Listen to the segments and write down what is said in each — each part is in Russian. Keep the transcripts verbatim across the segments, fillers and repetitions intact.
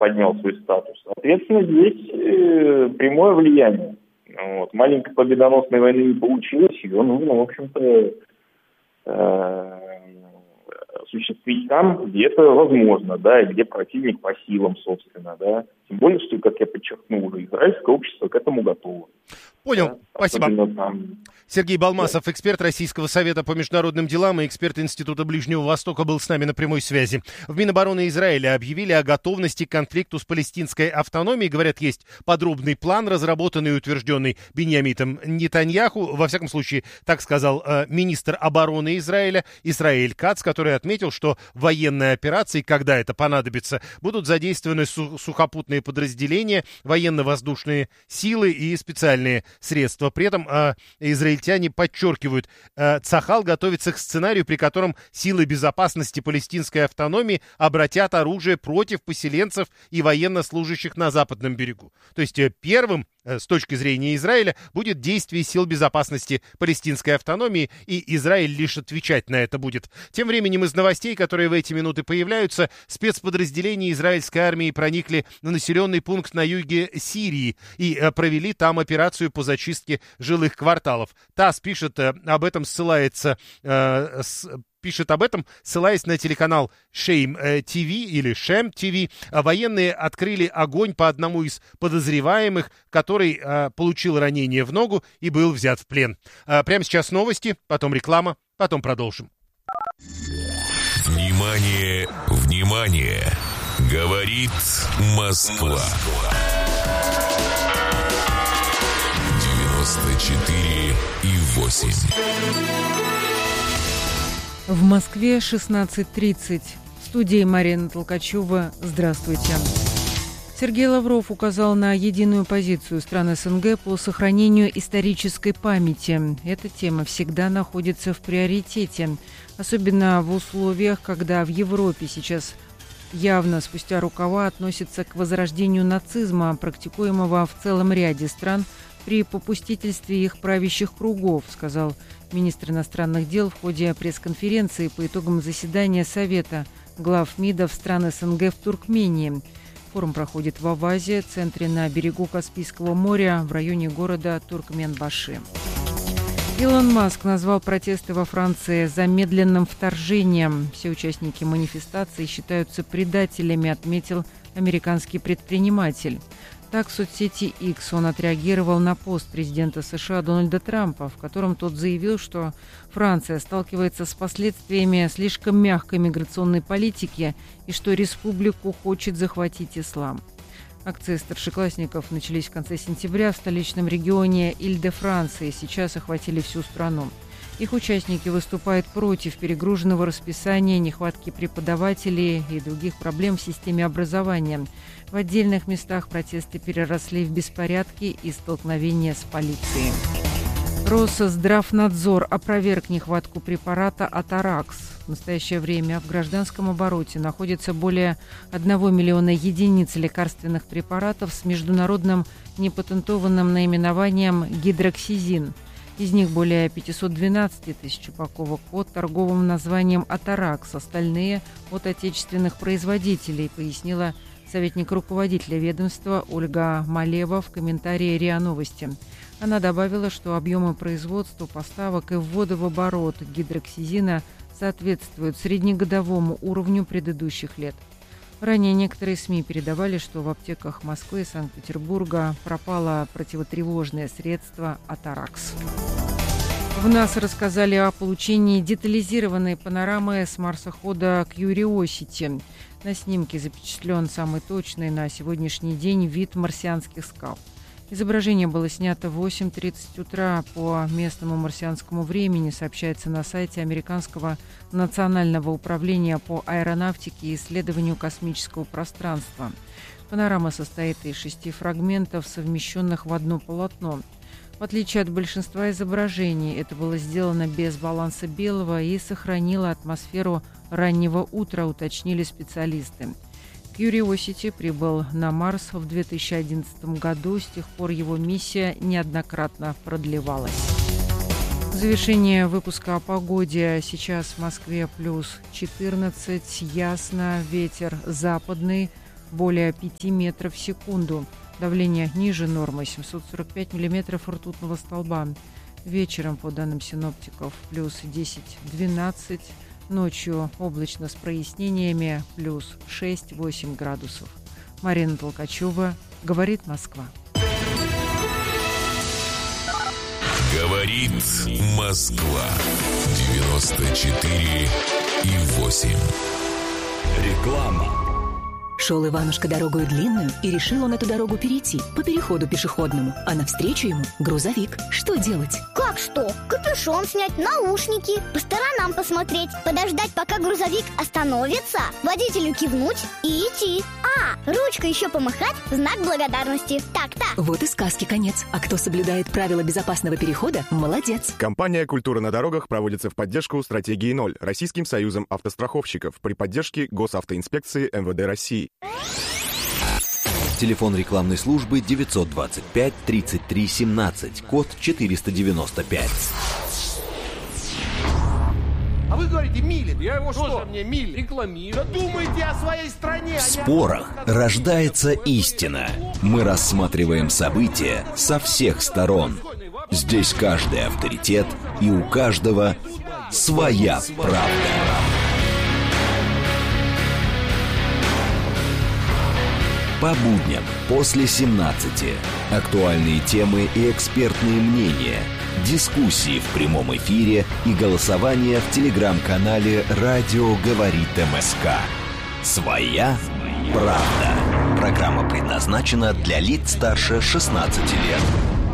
поднял свой статус. Соответственно, здесь э, прямое влияние. Вот. Маленькой победоносной войны не получилось, ее нужно, в общем-то, э, осуществить там, где это возможно, да, и где противник по силам, собственно, да. Тем более, что, как я подчеркнул уже, израильское общество к этому готово. Понял, да, спасибо. Там... Сергей Балмасов, эксперт Российского совета по международным делам и эксперт Института Ближнего Востока, был с нами на прямой связи. В Минобороны Израиля объявили о готовности к конфликту с палестинской автономией. Говорят, есть подробный план, разработанный и утвержденный Биньямином Нетаньяху. Во всяком случае, так сказал э, министр обороны Израиля Исраэль Кац, который отметил, что в военной операции, когда это понадобится, будут задействованы су- сухопутные подразделения, военно-воздушные силы и специальные средства. При этом э, израильтяне подчеркивают, э, Цахал готовится к сценарию, при котором силы безопасности палестинской автономии обратят оружие против поселенцев и военнослужащих на западном берегу. То есть э, первым, э, с точки зрения Израиля, будет действие сил безопасности палестинской автономии, и Израиль лишь отвечать на это будет. Тем временем из новостей, которые в эти минуты появляются, спецподразделения израильской армии проникли на населенный пункт на юге Сирии и э, провели там операцию по зачистке жилых кварталов. ТАСС пишет э, об этом, ссылается, э, с, пишет об этом, ссылаясь на телеканал Шейм ТВ или Шем ТВ. Военные открыли огонь по одному из подозреваемых, который э, получил ранение в ногу и был взят в плен. Э, прямо сейчас новости, потом реклама, потом продолжим. Внимание, внимание! Говорит Москва. девяносто четыре и восемь. В Москве шестнадцать тридцать. В студии Марина Толкачева. Здравствуйте. Сергей Лавров указал на единую позицию стран СНГ по сохранению исторической памяти. Эта тема всегда находится в приоритете, особенно в условиях, когда в Европе сейчас явно спустя рукава относятся к возрождению нацизма, практикуемого в целом ряде стран при попустительстве их правящих кругов, сказал министр иностранных дел в ходе пресс-конференции по итогам заседания Совета глав МИДов стран СНГ в Туркмении. Форум проходит в Авазе, центре на берегу Каспийского моря, в районе города Туркменбаши. Илон Маск назвал протесты во Франции замедленным вторжением. Все участники манифестации считаются предателями, отметил американский предприниматель. Так, в соцсети X он отреагировал на пост президента США Дональда Трампа, в котором тот заявил, что Франция сталкивается с последствиями слишком мягкой миграционной политики и что республику хочет захватить ислам. Акции старшеклассников начались в конце сентября в столичном регионе Иль-де-Франс и сейчас охватили всю страну. Их участники выступают против перегруженного расписания, нехватки преподавателей и других проблем в системе образования. В отдельных местах протесты переросли в беспорядки и столкновения с полицией. Россздравнадзор опроверг нехватку препарата Атаракс. В настоящее время в гражданском обороте находится более одного миллиона единиц лекарственных препаратов с международным непатентованным наименованием гидроксизин. Из них более пятьсот двенадцать тысяч упаковок под торговым названием Атаракс, остальные от отечественных производителей, пояснила советник руководителя ведомства Ольга Малева в комментарии РИА Новости. Она добавила, что объемы производства, поставок и ввода в оборот гидроксизина соответствуют среднегодовому уровню предыдущих лет. Ранее некоторые СМИ передавали, что в аптеках Москвы и Санкт-Петербурга пропало противотревожное средство Атаракс. В НАСА рассказали о получении детализированной панорамы с марсохода Curiosity. На снимке запечатлен самый точный на сегодняшний день вид марсианских скал. Изображение было снято в восемь тридцать утра по местному марсианскому времени, сообщается на сайте Американского национального управления по аэронавтике и исследованию космического пространства. Панорама состоит из шести фрагментов, совмещенных в одно полотно. В отличие от большинства изображений, это было сделано без баланса белого и сохранило атмосферу раннего утра, уточнили специалисты. Curiosity прибыл на Марс в две тысячи одиннадцатом году, с тех пор его миссия неоднократно продлевалась. Завершение выпуска о погоде. Сейчас в Москве плюс четырнадцать, ясно, ветер западный более пяти метров в секунду. Давление ниже нормы, семьсот сорок пять миллиметров ртутного столба. Вечером, по данным синоптиков, плюс десять-двенадцать. Ночью облачно с прояснениями, плюс шесть-восемь градусов. Марина Толкачева, «Говорит Москва». Говорит Москва. девяносто четыре и восемь. Реклама. Шел Иванушка дорогою длинную, и решил он эту дорогу перейти по переходу пешеходному. А навстречу ему грузовик. Что делать? Как что? Капюшон снять, наушники, по сторонам посмотреть, подождать, пока грузовик остановится, водителю кивнуть и идти. А, ручкой еще помахать в знак благодарности. Так-то. Вот и сказки конец. А кто соблюдает правила безопасного перехода, молодец. Компания «Культура на дорогах» проводится в поддержку стратегии ноль Российским союзом автостраховщиков при поддержке Госавтоинспекции эм вэ дэ России. Телефон рекламной службы девятьсот двадцать пять тридцать три семнадцать, код четыреста девяносто пять. А вы говорите, Милин. Я его что? Тоже мне Милин. Рекламирую. Да думайте о своей стране. В спорах рождается истина. Мы рассматриваем события со всех сторон. Здесь каждый авторитет, и у каждого своя правда. По будням после семнадцати. Актуальные темы и экспертные мнения. Дискуссии в прямом эфире и голосование в телеграм-канале «Радио говорит МСК». Своя правда. Программа предназначена для лиц старше шестнадцати лет.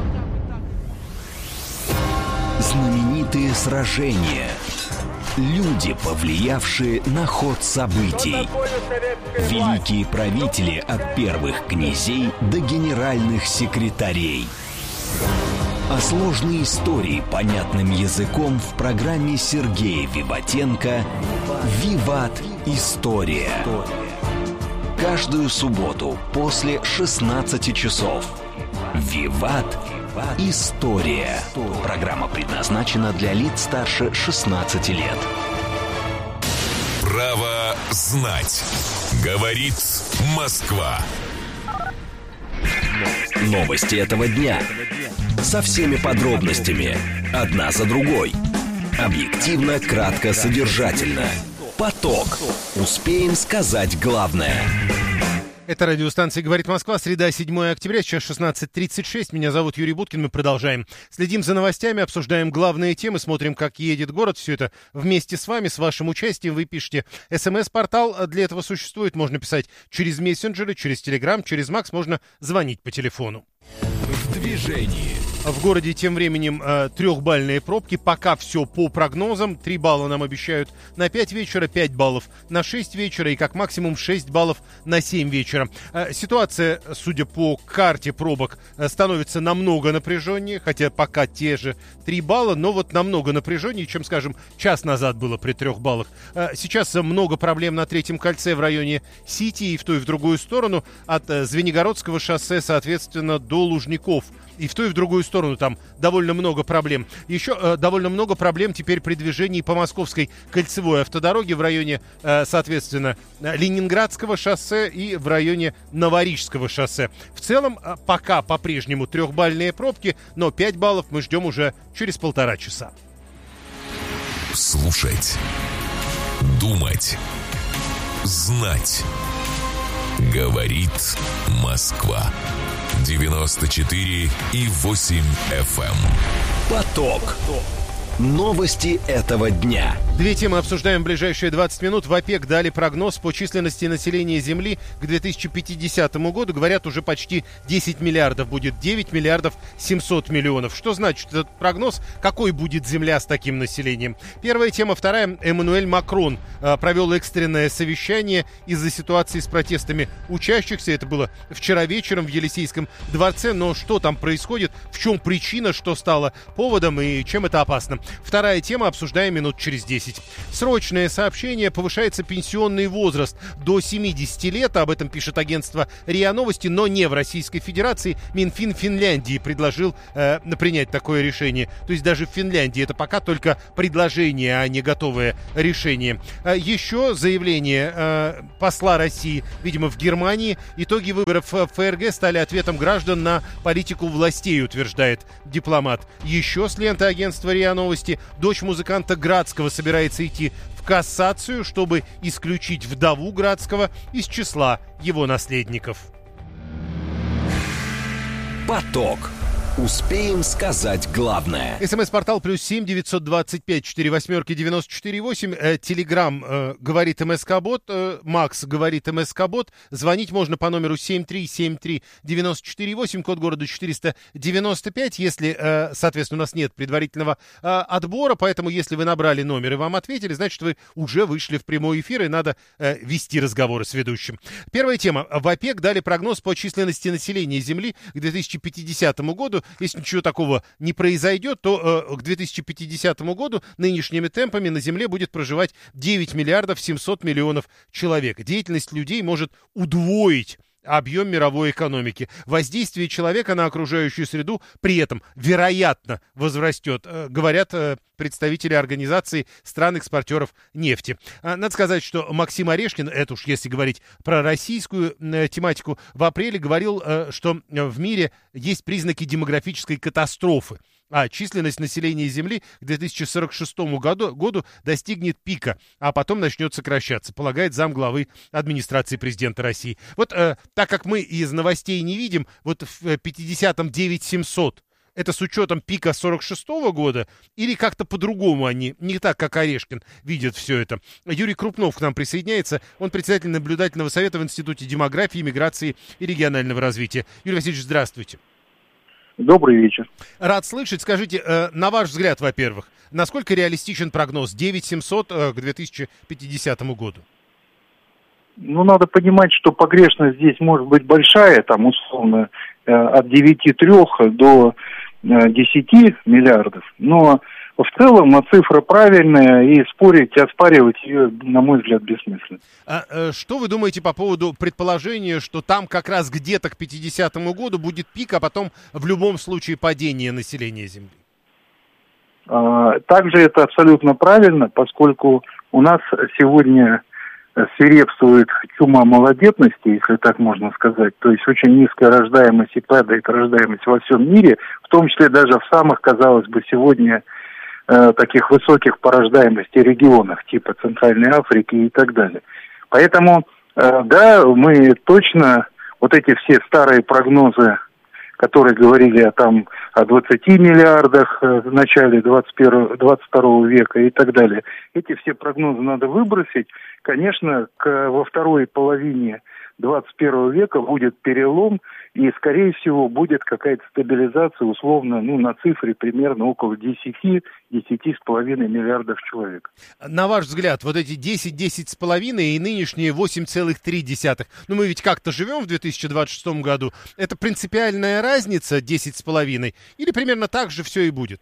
Знаменитые сражения. Люди, повлиявшие на ход событий. Великие правители от первых князей до генеральных секретарей. А сложные истории понятным языком в программе Сергея Виватенко «Виват. История». Каждую субботу после шестнадцати часов. «Виват. История». Программа предназначена для лиц старше шестнадцати лет. Право знать. Говорит Москва. Новости этого дня. Со всеми подробностями. Одна за другой. Объективно, кратко, содержательно. Поток. Успеем сказать главное. Это радиостанция «Говорит Москва», среда, седьмое октября, сейчас шестнадцать тридцать шесть. Меня зовут Юрий Буткин, мы продолжаем. Следим за новостями, обсуждаем главные темы, смотрим, как едет город. Все это вместе с вами, с вашим участием. Вы пишите. СМС-портал для этого существует. Можно писать через мессенджеры, через Телеграм, через Макс. Можно звонить по телефону. В движении. В городе тем временем э, трехбальные пробки. Пока все по прогнозам. Три балла нам обещают на пять вечера, пять баллов на шесть вечера и как максимум шесть баллов на семь вечера. Э, ситуация, судя по карте пробок, э, становится намного напряженнее, хотя пока те же три балла, но вот намного напряженнее, чем, скажем, час назад было при трех баллах. Э, сейчас много проблем на Третьем кольце в районе Сити и в ту и в другую сторону. От э, Звенигородского шоссе, соответственно, до Лужников. И в ту и в другую сторону там довольно много проблем. Еще э, довольно много проблем теперь при движении по Московской кольцевой автодороге в районе, э, соответственно, Ленинградского шоссе и в районе Новорижского шоссе. В целом, э, пока по-прежнему трехбальные пробки, но пять баллов мы ждем уже через полтора часа. Слушать. Думать. Знать. Говорит Москва. девяносто четыре и восемь эф эм. Поток. Новости этого дня. Две темы обсуждаем в ближайшие двадцать минут. В ОПЕК дали прогноз по численности населения Земли к две тысячи пятидесятому году. Говорят, уже почти десять миллиардов будет, девять миллиардов семьсот миллионов. Что значит этот прогноз? Какой будет Земля с таким населением? Первая тема. Вторая. Эммануэль Макрон э, провел экстренное совещание из-за ситуации с протестами учащихся. Это было вчера вечером в Елисейском дворце. Но что там происходит? В чем причина? Что стало поводом и чем это опасно? Вторая тема, обсуждаем минут через десять. Срочное сообщение: повышается пенсионный возраст до семидесяти лет. Об этом пишет агентство РИА Новости, но не в Российской Федерации. Минфин Финляндии предложил э, принять такое решение. То есть даже в Финляндии это пока только предложение, а не готовое решение. А еще заявление э, посла России, видимо, в Германии. Итоги выборов в ФРГ стали ответом граждан на политику властей, утверждает дипломат. Еще с ленты агентства РИА Новости: дочь музыканта Градского собирается идти в кассацию, чтобы исключить вдову Градского из числа его наследников. Поток. Успеем сказать главное. СМС-портал плюс семь девятьсот двадцать пять четыре восьмерки девяносто четыре восемь. Э, Телеграм э, говорит МСК-бот. Э, Макс говорит МСК-бот. Звонить можно по номеру семь три семь три девять четыре восемь, код города четыреста девяносто пять. Если, э, соответственно, у нас нет предварительного э, отбора, поэтому если вы набрали номер и вам ответили, значит, вы уже вышли в прямой эфир, и надо э, вести разговоры с ведущим. Первая тема. В ОПЕК дали прогноз по численности населения Земли к две тысячи пятидесятому году. Если ничего такого не произойдет, то э, к две тысячи пятидесятому году нынешними темпами на Земле будет проживать девять миллиардов семьсот миллионов человек. Деятельность людей может удвоить объем мировой экономики. Воздействие человека на окружающую среду при этом, вероятно, возрастет, э, говорят э, представители организации стран-экспортеров нефти. А, надо сказать, что Максим Орешкин, это уж если говорить про российскую э, тематику, в апреле говорил, э, что в мире есть признаки демографической катастрофы. А численность населения Земли к две тысячи сорок шестому году, году достигнет пика, а потом начнет сокращаться, полагает замглавы администрации президента России. Вот э, так как мы из новостей не видим, вот в пятидесятом девять семьсот, это с учетом пика сорок шестого года, или как-то по-другому они, не так, как Орешкин, видят все это. Юрий Крупнов к нам присоединяется. Он председатель наблюдательного совета в Институте демографии, миграции и регионального развития. Юрий Васильевич, здравствуйте. Добрый вечер. Рад слышать. Скажите, э, на ваш взгляд, во-первых, насколько реалистичен прогноз девять семьсот э, к две тысячи пятидесятому году? Ну, надо понимать, что погрешность здесь может быть большая, там, условно, э, от девяти целых трёх до э, десяти миллиардов, но в целом цифра правильная, и спорить, оспаривать ее, на мой взгляд, бессмысленно. А, э, что вы думаете по поводу предположения, что там как раз где-то к пятидесятому году будет пик, а потом в любом случае падение населения Земли? А, также это абсолютно правильно, поскольку у нас сегодня свирепствует чума малодетности, если так можно сказать, то есть очень низкая рождаемость и падает рождаемость во всем мире, в том числе даже в самых, казалось бы, сегодня таких высоких по рождаемости регионах, типа Центральной Африки и так далее. Поэтому, да, мы точно, вот эти все старые прогнозы, которые говорили о, там, о двадцати миллиардах в начале двадцать первого, двадцать второго века и так далее, эти все прогнозы надо выбросить. Конечно, к, во второй половине двадцать первого века будет перелом, и, скорее всего, будет какая-то стабилизация, условно, ну, на цифре примерно около десяти-десяти с половиной миллиардов человек. На ваш взгляд, вот эти десять-десять с половиной и нынешние восемь целых три десятых, ну, мы ведь как-то живем в две тысячи двадцать шестом году, это принципиальная разница десять с половиной, или примерно так же все и будет?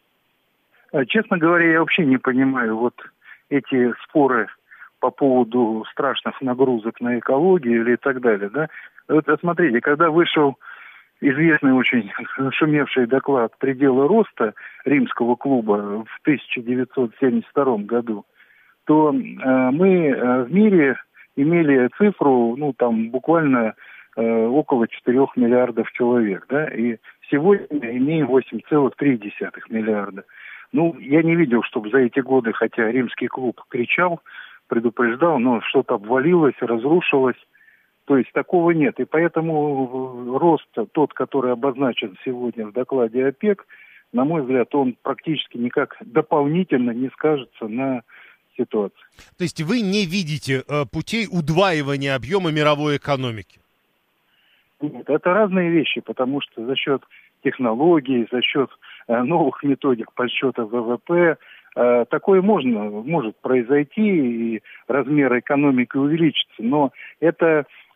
Честно говоря, я вообще не понимаю вот эти споры по поводу страшных нагрузок на экологию или так далее, да. Вот смотрите, когда вышел известный очень шумевший доклад «Пределы роста» Римского клуба в тысяча девятьсот семьдесят втором году, то э, мы э, в мире имели цифру, ну, там, буквально э, около четырёх миллиардов человек, да, и сегодня имеем восемь целых три десятых миллиарда. Ну, я не видел, чтобы за эти годы, хотя Римский клуб кричал, предупреждал, но что-то обвалилось, разрушилось. То есть такого нет. И поэтому рост, тот, который обозначен сегодня в докладе ОПЕК, на мой взгляд, он практически никак дополнительно не скажется на ситуации. То есть вы не видите э, путей удваивания объема мировой экономики? Нет, это разные вещи, потому что за счет технологий, за счет э, новых методик подсчета ВВП, э, такое можно, может произойти, и размер экономики увеличится. Но это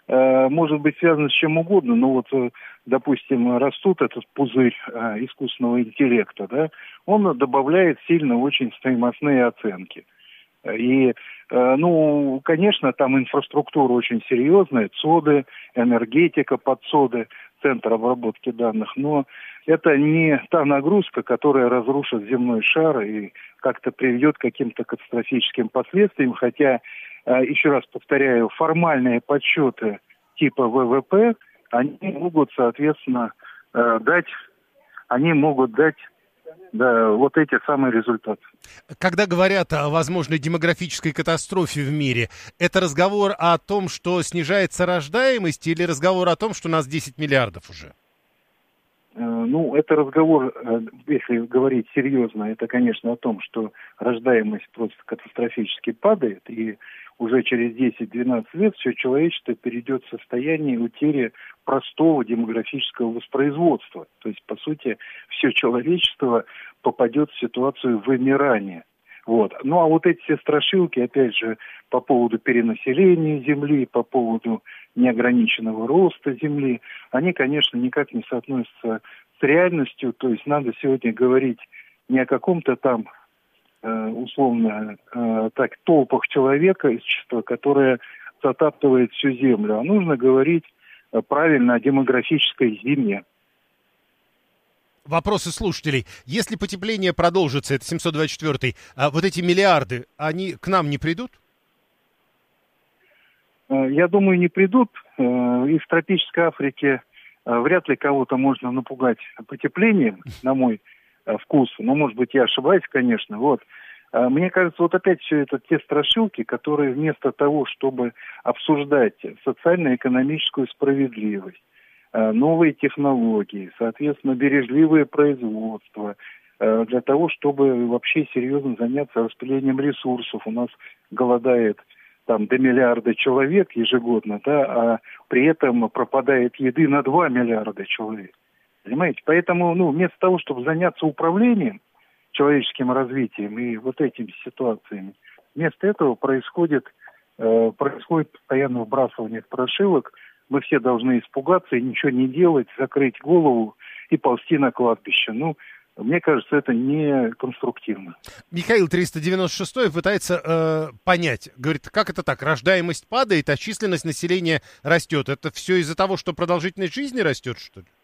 э, может быть связано с чем угодно, но вот, э, допустим, растут этот пузырь э, искусственного интеллекта, да, он добавляет сильно очень стоимостные оценки. И, э, ну, конечно, там инфраструктура очень серьезная, ЦОДы, энергетика под ЦОДы, центр обработки данных, но это не та нагрузка, которая разрушит земной шар и как-то приведет к каким-то катастрофическим последствиям, хотя, э, еще раз повторяю, формальные подсчеты типа вэ вэ пэ, они могут, соответственно, э, дать, они могут дать да, вот эти самые результаты. Когда говорят о возможной демографической катастрофе в мире, это разговор о том, что снижается рождаемость, или разговор о том, что у нас десять миллиардов уже? Ну, это разговор, если говорить серьезно, это, конечно, о том, что рождаемость просто катастрофически падает, и уже через десять-двенадцать лет все человечество перейдет в состояние утери простого демографического воспроизводства. То есть, по сути, все человечество попадет в ситуацию вымирания. Вот. Ну, а вот эти все страшилки, опять же, по поводу перенаселения Земли, по поводу неограниченного роста Земли, они, конечно, никак не соотносятся с реальностью. То есть надо сегодня говорить не о каком-то там, э, условно, э, так, толпах человека из числа, которое затаптывает всю Землю, а нужно говорить э, правильно о демографической зиме. Вопросы слушателей. Если потепление продолжится, это семьсот двадцать четвёртый, а вот эти миллиарды, они к нам не придут? Я думаю, не придут. И в тропической Африке вряд ли кого-то можно напугать потеплением, на мой вкус. Но, может быть, я ошибаюсь, конечно. Вот. Мне кажется, вот опять все это те страшилки, которые вместо того, чтобы обсуждать социально-экономическую справедливость, новые технологии, соответственно, бережливое производство, для того, чтобы вообще серьезно заняться распределением ресурсов. У нас голодает там до миллиарда человек ежегодно, да, а при этом пропадает еды на два миллиарда человек. Понимаете? Поэтому, ну, вместо того, чтобы заняться управлением человеческим развитием и вот этими ситуациями, вместо этого происходит, э, происходит постоянное вбрасывание страшилок. Мы все должны испугаться и ничего не делать, закрыть голову и ползти на кладбище. Ну, мне кажется, это не конструктивно. Михаил триста девяносто шестой пытается э, понять. Говорит, как это так? Рождаемость падает, а численность населения растет. Это все из-за того, что продолжительность жизни растет, что ли?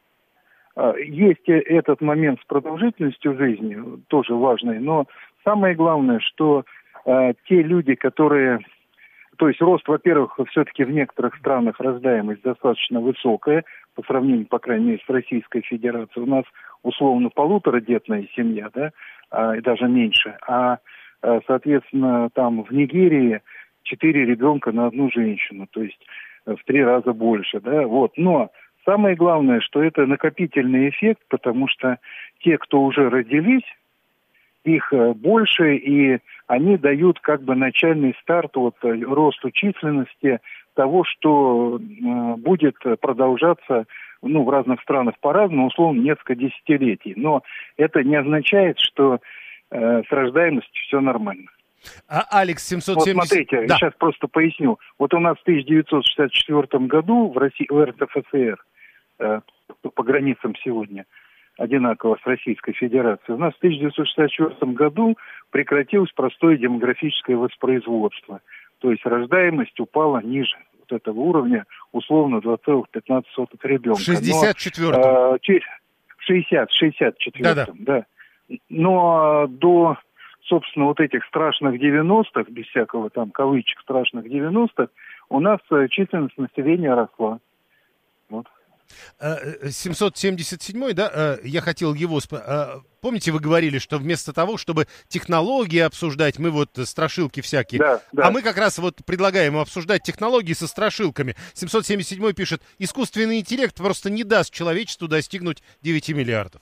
Есть этот момент с продолжительностью жизни, тоже важный. Но самое главное, что э, те люди, которые... То есть рост, во-первых, все-таки в некоторых странах рождаемость достаточно высокая, по сравнению, по крайней мере, с Российской Федерацией. У нас условно полуторадетная семья, да, а, и даже меньше. А, соответственно, там в Нигерии четыре ребенка на одну женщину, то есть в три раза больше, да, вот. Но самое главное, что это накопительный эффект, потому что те, кто уже родились, их больше, и они дают как бы начальный старт вот, росту численности того, что э, будет продолжаться ну, в разных странах по-разному, условно, несколько десятилетий. Но это не означает, что э, с рождаемостью все нормально. А Алекс семьсот семьдесят... Вот смотрите, да. Сейчас просто поясню. Вот у нас в тысяча девятьсот шестьдесят четвёртом году в, России, в эр эс эф эс эр, э, по границам сегодня, одинаково с Российской Федерацией, у нас в тысяча девятьсот шестьдесят четвёртом году прекратилось простое демографическое воспроизводство. То есть рождаемость упала ниже вот этого уровня, условно два целых пятнадцать сотых ребенка. В шестьдесят четвёртом. В шестьдесят, шестьдесят четвёртом, да. Но до, собственно, вот этих страшных девяностых, без всякого там кавычек страшных девяностых, у нас численность населения росла. Вот. семьсот семьдесят седьмой, да, я хотел его... Помните, вы говорили, что вместо того, чтобы технологии обсуждать, мы вот страшилки всякие, да, да. а мы как раз вот предлагаем обсуждать технологии со страшилками. семьсот семьдесят седьмой пишет, искусственный интеллект просто не даст человечеству достигнуть девяти миллиардов.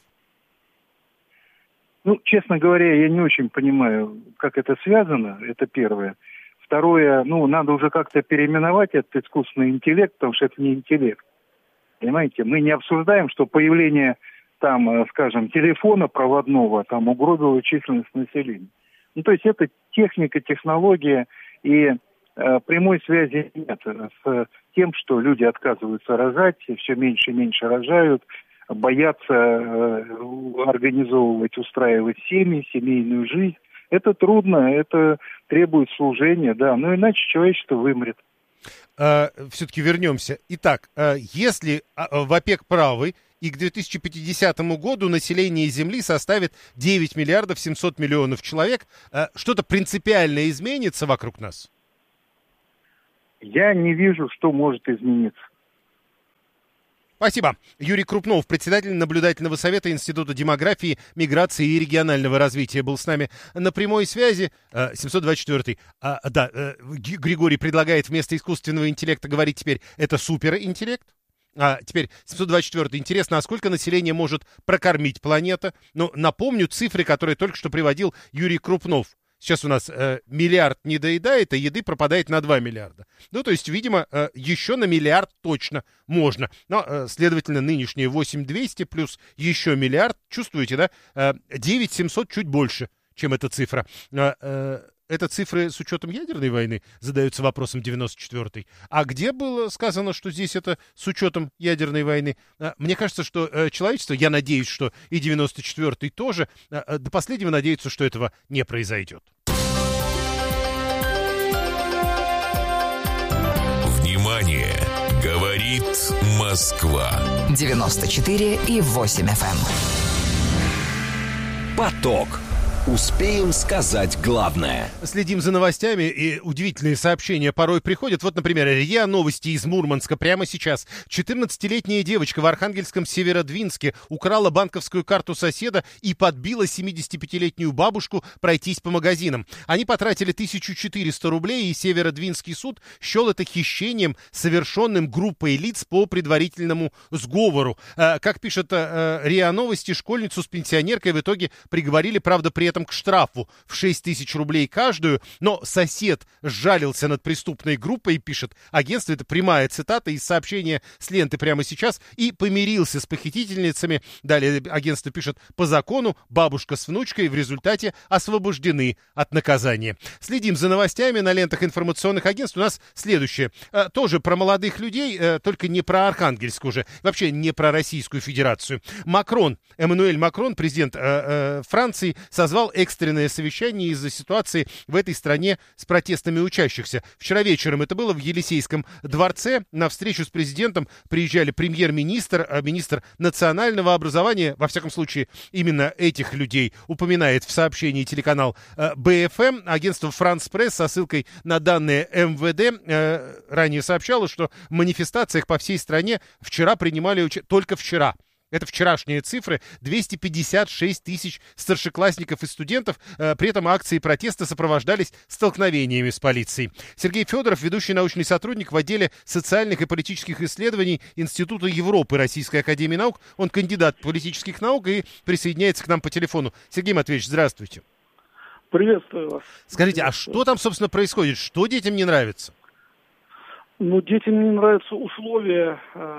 Ну, честно говоря, я не очень понимаю, как это связано, это первое. Второе, ну, надо уже как-то переименовать этот искусственный интеллект, потому что это не интеллект. Понимаете, мы не обсуждаем, что появление, там, скажем, телефона проводного там угробило численность населения. Ну, то есть это техника, технология, и э, прямой связи нет с тем, что люди отказываются рожать, все меньше и меньше рожают, боятся организовывать, устраивать семьи, семейную жизнь. Это трудно, это требует служения, да, но иначе человечество вымрет. Все-таки вернемся. Итак, если в ОПЕК правы, и к две тысячи пятидесятому году население Земли составит девять миллиардов семьсот миллионов человек, что-то принципиальное изменится вокруг нас? Я не вижу, что может измениться. Спасибо. Юрий Крупнов, председатель наблюдательного совета Института демографии, миграции и регионального развития, был с нами на прямой связи. семьсот двадцать четвёртый. А, да, Григорий предлагает вместо искусственного интеллекта говорить теперь это суперинтеллект. А теперь семьсот двадцать четвёртый. Интересно, а сколько населения может прокормить планета? Ну, напомню цифры, которые только что приводил Юрий Крупнов. Сейчас у нас э, миллиард не доедает, а еды пропадает на два миллиарда. Ну, то есть, видимо, э, еще на миллиард точно можно. Но, э, следовательно, нынешние восемь тысяч двести плюс еще миллиард, чувствуете, да? Э, девять тысяч семьсот чуть больше, чем эта цифра. Э, э, это цифры с учетом ядерной войны, задается вопросом девяносто четвёртый. А где было сказано, что здесь это с учетом ядерной войны? Э, мне кажется, что э, человечество, я надеюсь, что и девяносто четвёртый тоже, э, до последнего надеется, что этого не произойдет. Внимание! Говорит Москва. девяносто четыре и восемь эф эм. Поток. Успеем сказать главное. Следим за новостями, и удивительные сообщения порой приходят. Вот, например, РИА Новости из Мурманска прямо сейчас. четырнадцатилетняя девочка в Архангельском Северодвинске украла банковскую карту соседа и подбила семидесятипятилетнюю бабушку пройтись по магазинам. Они потратили тысячу четыреста рублей, и Северодвинский суд счел это хищением, совершенным группой лиц по предварительному сговору. Как пишет РИА Новости, школьницу с пенсионеркой в итоге приговорили, правда, при этом к штрафу в шесть тысяч рублей каждую, но сосед сжалился над преступной группой, пишет агентство, это прямая цитата из сообщения с ленты прямо сейчас, и помирился с похитительницами. Далее агентство пишет: по закону бабушка с внучкой в результате освобождены от наказания. Следим за новостями на лентах информационных агентств. У нас следующее, тоже про молодых людей, только не про Архангельск уже, вообще не про Российскую Федерацию. Макрон, Эммануэль Макрон, президент Франции, созвал экстренное совещание из-за ситуации в этой стране с протестами учащихся. Вчера вечером это было в Елисейском дворце. На встречу с президентом приезжали премьер-министр, министр национального образования, во всяком случае, именно этих людей упоминает в сообщении телеканал бэ эф эм. Агентство «Франс Пресс» со ссылкой на данные эм вэ дэ э, ранее сообщало, что в манифестациях по всей стране вчера принимали участие, только вчера. Это вчерашние цифры, двести пятьдесят шесть тысяч старшеклассников и студентов. При этом акции протеста сопровождались столкновениями с полицией. Сергей Федоров, ведущий научный сотрудник в отделе социальных и политических исследований Института Европы Российской академии наук. Он кандидат политических наук и присоединяется к нам по телефону. Сергей Матвеевич, здравствуйте. Приветствую вас. Скажите, а что там, собственно, происходит? Что детям не нравится? Ну, детям не нравятся условия,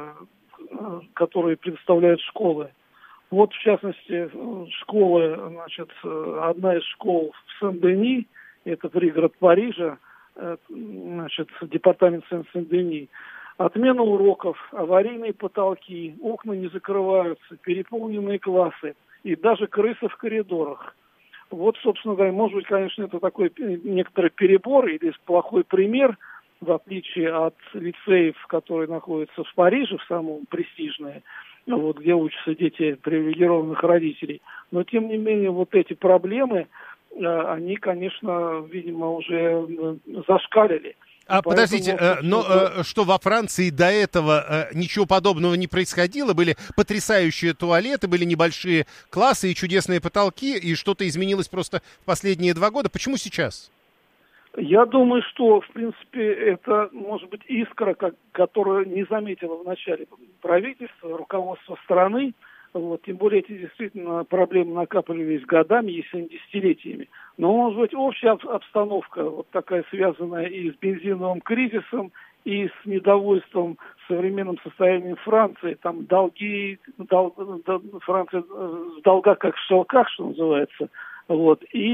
которые предоставляют школы. Вот, в частности, школы, значит, одна из школ в Сен-Дени, это пригород Парижа, значит, департамент Сен-Дени, отмена уроков, аварийные потолки, окна не закрываются, переполненные классы и даже крысы в коридорах. Вот, собственно говоря, может быть, конечно, это такой некоторый перебор или плохой пример, в отличие от лицеев, которые находятся в Париже, в самом престижные, вот, где учатся дети привилегированных родителей. Но, тем не менее, вот эти проблемы, они, конечно, видимо, уже зашкалили. А подождите, э, но э, что во Франции до этого э, ничего подобного не происходило? Были потрясающие туалеты, были небольшие классы и чудесные потолки, и что-то изменилось просто в последние два года. Почему сейчас? Я думаю, что, в принципе, это, может быть, искра, как, которую не заметило вначале правительство, руководство страны. Вот, тем более эти действительно проблемы накапливались годами, если не десятилетиями. Но, может быть, общая обстановка, вот такая связанная и с бензиновым кризисом, и с недовольством современным состоянием Франции. Там долги, дол, дол, Франция в долгах как в шелках, что называется. Вот. И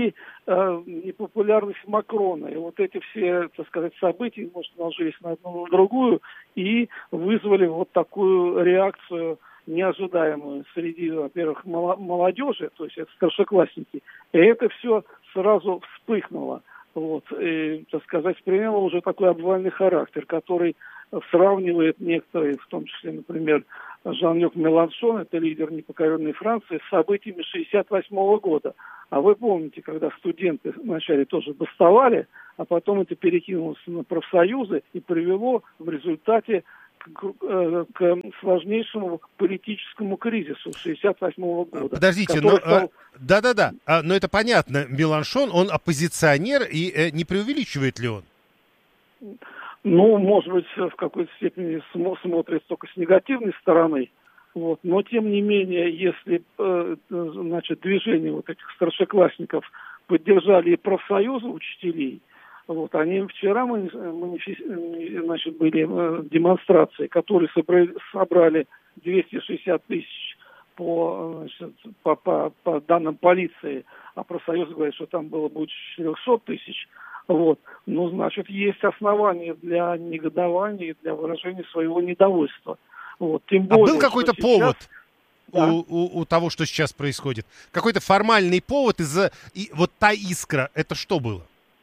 э, непопулярность Макрона. И вот эти все, так сказать, события, может, наложились на одну на другую и вызвали вот такую реакцию неожидаемую среди, во-первых, молодежи, то есть это старшеклассники. И это все сразу вспыхнуло. Вот, и, так сказать, приняло уже такой обвальный характер, который сравнивает некоторые, в том числе, например, Жан-Люк Меланшон, это лидер непокоренной Франции, с событиями шестьдесят восьмого года. А вы помните, когда студенты вначале тоже бастовали, а потом это перекинулось на профсоюзы и привело в результате к, к сложнейшему политическому кризису шестьдесят восьмого года. Подождите, но... Стал... Да-да-да, а, но это понятно. Меланшон, он оппозиционер, и э, не преувеличивает ли он? Ну, может быть, в какой-то степени см- смотрит только с негативной стороны. Вот. Но, тем не менее, если э, значит, движение вот этих старшеклассников поддержали и профсоюзы учителей, вот, они вчера манифи... значит, были демонстрации, которые собрали, собрали двести шестьдесят тысяч по, значит, по, по, по данным полиции, а профсоюз говорит, что там было будет четыреста тысяч. Вот. Ну, значит, есть основания для негодования, для выражения своего недовольства. Вот. Тем более, а был какой-то сейчас... повод да. у, у, у того, что сейчас происходит? Какой-то формальный повод из-за... И, вот та искра, это что было?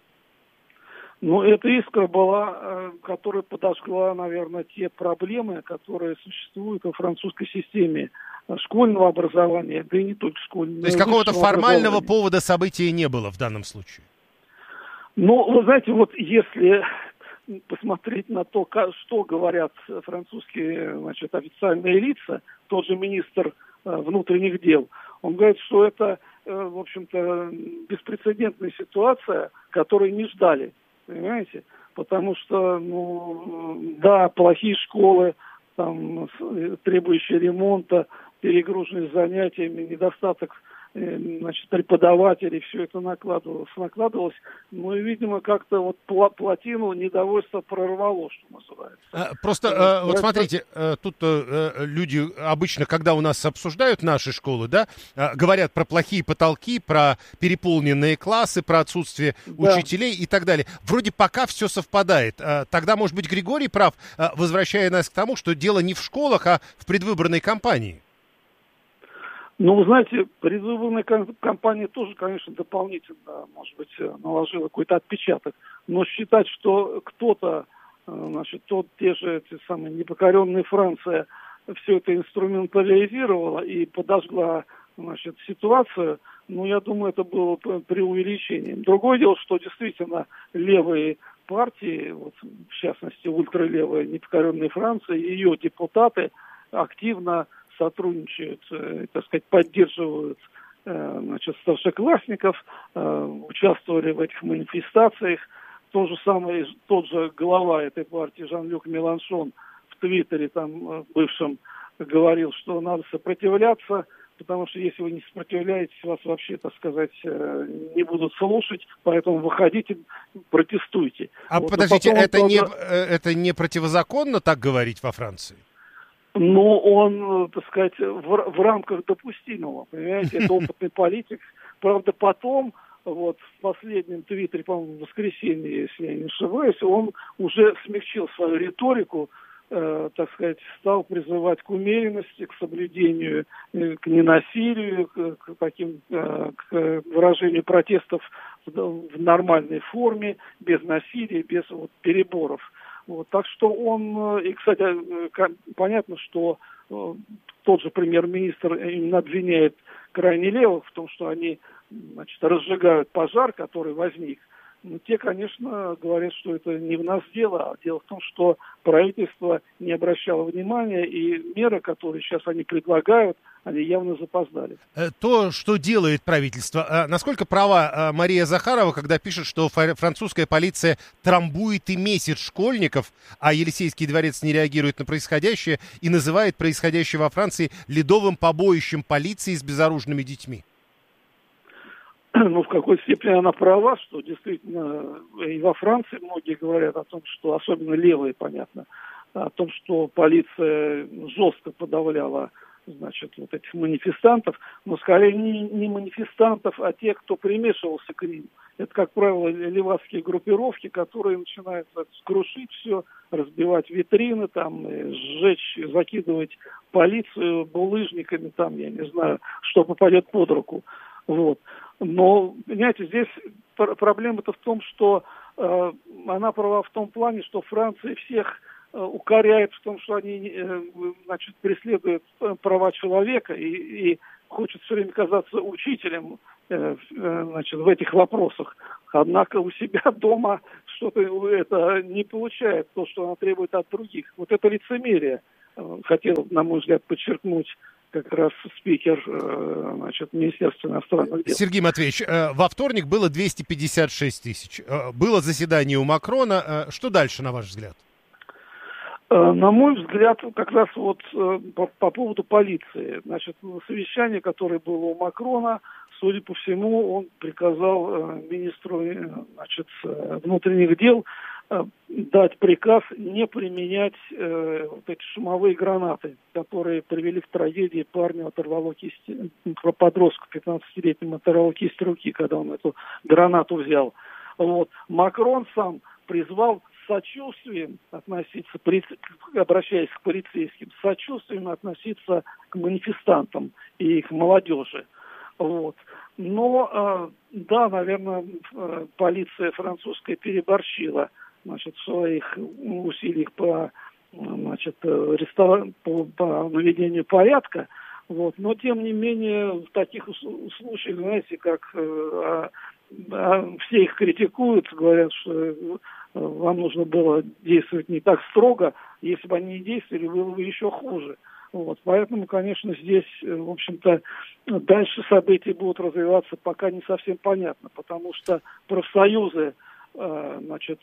Ну, эта искра была, которая подожгла, наверное, те проблемы, которые существуют во французской системе школьного образования, да и не только школьного. То есть какого-то формального повода события не было в данном случае? Ну, вы знаете, вот если посмотреть на то, что говорят французские, значит, официальные лица, тот же министр внутренних дел, он говорит, что это, в общем-то, беспрецедентная ситуация, которой не ждали. Понимаете? Потому что, ну, да, плохие школы, там, требующие ремонта, перегруженные занятиями, недостаток, значит, преподавателей, все это накладывалось, накладывалось. Ну и, видимо, как-то вот плотину недовольства прорвало, что называется. Просто, э, вот смотрите, тут люди обычно, когда у нас обсуждают наши школы, да, говорят про плохие потолки, про переполненные классы, про отсутствие да. учителей и так далее. Вроде пока все совпадает. Тогда, может быть, Григорий прав, возвращая нас к тому, что дело не в школах, а в предвыборной кампании. Ну, вы знаете, предвыборная кампания тоже, конечно, дополнительно, может быть, наложила какой-то отпечаток. Но считать, что кто-то, значит, тот, те же эти самые непокоренные Франция, все это инструментализировала и подожгла, значит, ситуацию, ну, я думаю, это было преувеличением. Другое дело, что действительно левые партии, вот, в частности, ультралевая непокоренная Франция, ее депутаты активно сотрудничают, э, так сказать, поддерживают э, значит, старшеклассников, э, участвовали в этих манифестациях. То же самое, тот же глава этой партии Жан-Люк Меланшон в Твиттере там бывшем говорил, что надо сопротивляться, потому что если вы не сопротивляетесь, вас вообще, так сказать, не будут слушать, поэтому выходите, протестуйте. А вот, подождите, это, он... не, это не противозаконно так говорить во Франции? Ну, он, так сказать, в, в рамках допустимого, понимаете, это опытный политик. Правда, потом, вот в последнем твиттере, по-моему, в воскресенье, если я не ошибаюсь, он уже смягчил свою риторику, э, так сказать, стал призывать к умеренности, к соблюдению, э, к ненасилию, к, к таким, э, к выражению протестов в, в нормальной форме, без насилия, без вот, переборов. Вот, так что он, и, кстати, понятно, что э, тот же премьер-министр именно обвиняет крайне левых в том, что они, значит, разжигают пожар, который возник. Но те, конечно, говорят, что это не в нас дело, а дело в том, что правительство не обращало внимания, и меры, которые сейчас они предлагают, они явно запоздали. То, что делает правительство, насколько права Мария Захарова, когда пишет, что французская полиция трамбует и месит школьников, а Елисейский дворец не реагирует на происходящее и называет происходящее во Франции ледовым побоищем полиции с безоружными детьми? Ну, в какой степени она права, что действительно и во Франции многие говорят о том, что, особенно левые, понятно, о том, что полиция жестко подавляла значит, вот этих манифестантов, но скорее не, не манифестантов, а тех, кто примешивался к ним. Это, как правило, левацкие группировки, которые начинают крушить все, разбивать витрины, там, сжечь, закидывать полицию булыжниками, там, я не знаю, что попадет под руку. Вот. Но, понимаете, здесь проблема-то в том, что э, она права в том плане, что Франция всех э, укоряет в том, что они э, значит, преследуют права человека и, и хочет все время казаться учителем э, э, значит, в этих вопросах. Однако у себя дома что-то это не получает, то, что она требует от других. Вот это лицемерие, э, хотел, на мой взгляд, подчеркнуть как раз спикер, значит, Министерства иностранных дел. Сергей Матвеевич, во вторник было двести пятьдесят шесть тысяч. Было заседание у Макрона. Что дальше, на ваш взгляд? На мой взгляд, как раз вот по, по поводу полиции. Значит, совещание, которое было у Макрона, судя по всему, он приказал министру, значит, внутренних дел дать приказ не применять э, вот эти шумовые гранаты, которые привели к трагедии. Парню оторвало кисть, подростку пятнадцатилетнему оторвало кисть руки, когда он эту гранату взял. Вот. Макрон сам призвал с сочувствием относиться, обращаясь к полицейским, с сочувствием относиться к манифестантам и к молодежи. Вот. Но, э, да, наверное, э, полиция французская переборщила, значит, в своих усилиях по, значит, рестор... по, по наведению порядка. Вот. Но, тем не менее, в таких случаях, знаете, как э, э, все их критикуют, говорят, что э, вам нужно было действовать не так строго, если бы они не действовали, было бы еще хуже. Вот. Поэтому, конечно, здесь, в общем-то, дальше события будут развиваться пока не совсем понятно, потому что профсоюзы, значит,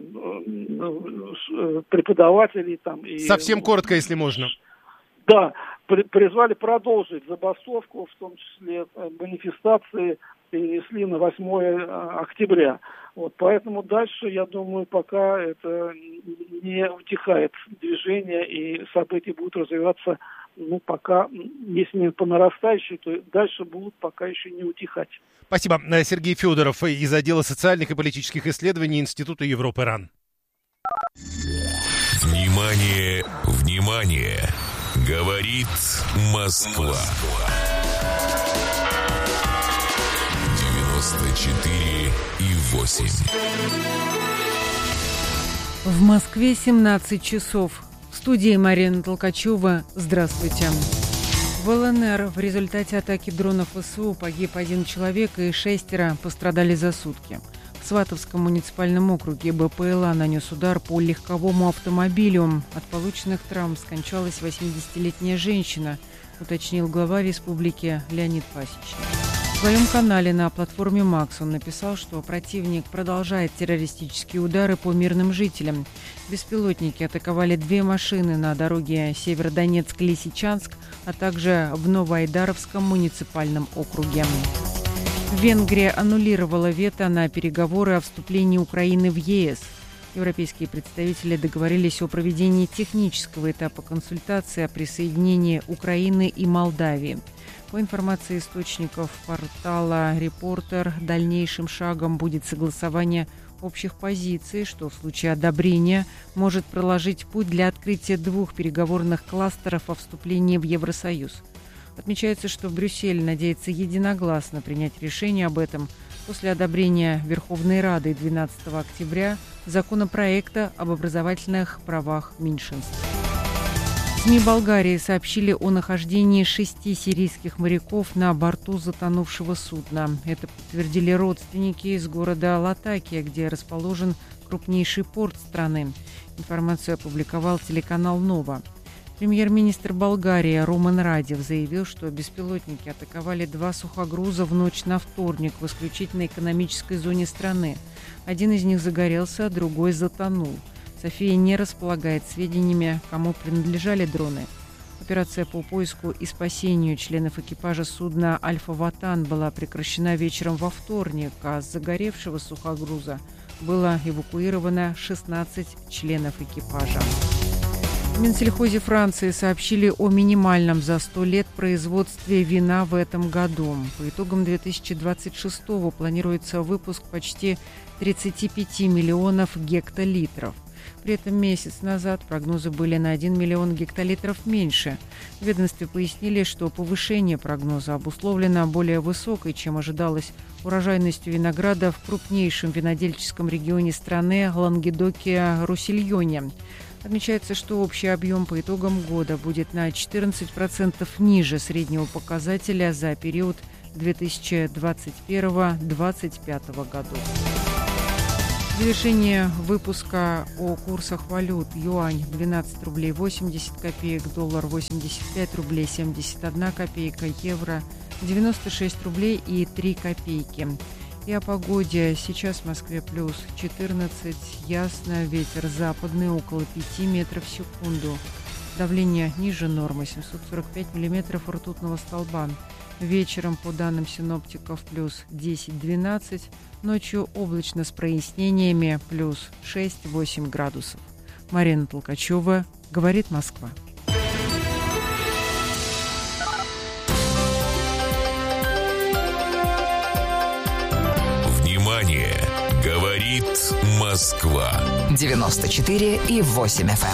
преподавателей там и... Совсем коротко, если можно. Да, при, призвали продолжить забастовку, в том числе манифестации перенесли на восьмое октября. Вот, поэтому дальше, я думаю, пока это не утихает движение, и события будут развиваться, ну, пока, если не по нарастающей, то дальше будут пока еще не утихать. Спасибо. Сергей Федоров из отдела социальных и политических исследований Института Европы РАН. Внимание, внимание! Говорит Москва. девяносто четыре и восемь. В Москве семнадцать часов. В студии Марина Толкачева. Здравствуйте. В ЛНР в результате атаки дронов ВСУ погиб один человек и шестеро пострадали за сутки. В Сватовском муниципальном округе БПЛА нанес удар по легковому автомобилю. От полученных травм скончалась восьмидесятилетняя женщина, уточнил глава республики Леонид Пасечник. В своем канале на платформе Макс он написал, что противник продолжает террористические удары по мирным жителям. Беспилотники атаковали две машины на дороге Северодонецк-Лисичанск, а также в Новоайдаровском муниципальном округе. Венгрия аннулировала вето на переговоры о вступлении Украины в ЕС. Европейские представители договорились о проведении технического этапа консультации о присоединении Украины и Молдавии. По информации источников портала «Репортер», дальнейшим шагом будет согласование общих позиций, что в случае одобрения может проложить путь для открытия двух переговорных кластеров о вступлении в Евросоюз. Отмечается, что Брюссель надеется единогласно принять решение об этом после одобрения Верховной Рады двенадцатого октября законопроекта об образовательных правах меньшинств. СМИ Болгарии сообщили о нахождении шести сирийских моряков на борту затонувшего судна. Это подтвердили родственники из города Латакия, где расположен крупнейший порт страны. Информацию опубликовал телеканал «Нова». Премьер-министр Болгарии Роман Радев заявил, что беспилотники атаковали два сухогруза в ночь на вторник в исключительно экономической зоне страны. Один из них загорелся, а другой затонул. София не располагает сведениями, кому принадлежали дроны. Операция по поиску и спасению членов экипажа судна «Альфа-Ватан» была прекращена вечером во вторник, а с загоревшего сухогруза было эвакуировано шестнадцать членов экипажа. В Минсельхозе Франции сообщили о минимальном за сто лет производстве вина в этом году. По итогам две тысячи двадцать шестого планируется выпуск почти тридцать пять миллионов гектолитров. При этом месяц назад прогнозы были на один миллион гектолитров меньше. В ведомстве пояснили, что повышение прогноза обусловлено более высокой, чем ожидалось, урожайностью винограда в крупнейшем винодельческом регионе страны Лангедоке-Руссельоне. Отмечается, что общий объем по итогам года будет на четырнадцать процентов ниже среднего показателя за период две тысячи двадцать первого — две тысячи двадцать пятого годов. В завершение выпуска о курсах валют. Юань двенадцать рублей восемьдесят копеек, доллар восемьдесят пять рублей семьдесят одна копейка, евро девяносто шесть рублей и три копейки. И о погоде. Сейчас в Москве плюс четырнадцать, ясно, ветер западный около пяти метров в секунду. Давление ниже нормы, семьсот сорок пять миллиметров ртутного столба. Вечером, по данным синоптиков, плюс десять-двенадцать, ночью облачно с прояснениями, плюс шесть-восемь градусов. Марина Толкачева, говорит Москва. Внимание! Говорит Москва. девяносто четыре и восемь эф эм.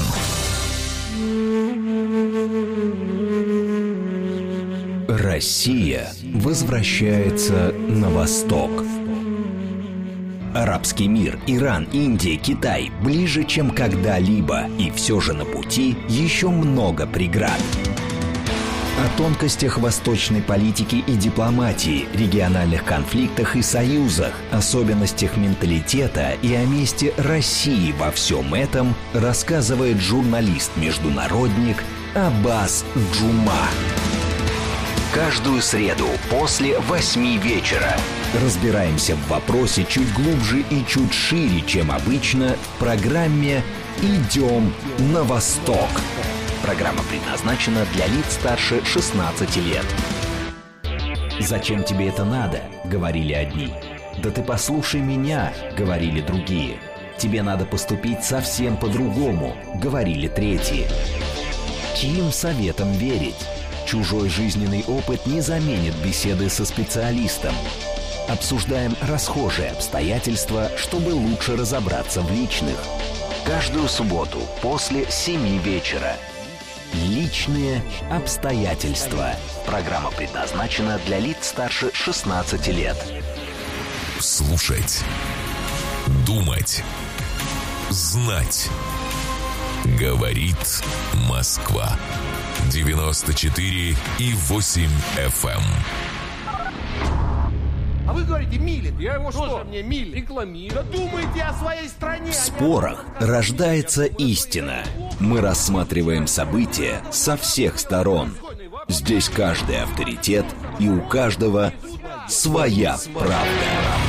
Россия возвращается на восток. Арабский мир, Иран, Индия, Китай ближе, чем когда-либо, и все же на пути еще много преград. О тонкостях восточной политики и дипломатии, региональных конфликтах и союзах, особенностях менталитета и о месте России во всем этом рассказывает журналист-международник Аббас Джума. Каждую среду после восьми вечера разбираемся в вопросе чуть глубже и чуть шире, чем обычно, в программе «Идем на восток». Программа предназначена для лиц старше шестнадцати лет. «Зачем тебе это надо?» — говорили одни. «Да ты послушай меня!» — говорили другие. «Тебе надо поступить совсем по-другому!» — говорили третьи. Чьим советам верить? Чужой жизненный опыт не заменит беседы со специалистом. Обсуждаем расхожие обстоятельства, чтобы лучше разобраться в личных. Каждую субботу после семи вечера. Личные обстоятельства. Программа предназначена для лиц старше шестнадцати лет. Слушать. Думать. Знать. Говорит Москва. девяносто четыре и восемь эф эм. А вы говорите, Милин. Я его что? Мне Милин. Рекламирую. Да думайте о своей стране. В спорах рождается истина. Мы рассматриваем события со всех сторон. Здесь каждый авторитет, и у каждого своя правда.